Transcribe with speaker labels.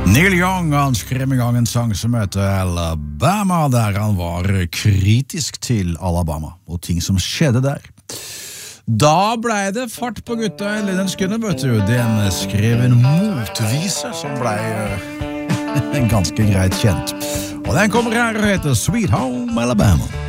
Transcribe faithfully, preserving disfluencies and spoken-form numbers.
Speaker 1: Neil Young, han skrev en gang en sang som heter Alabama, der han var kritisk til Alabama og ting som skjedde der. Da ble det fart på gutta i den skundet, vet du. Den skrev en motvise som ble ganske greit kjent. Og den kommer her og heter Sweet Home Alabama.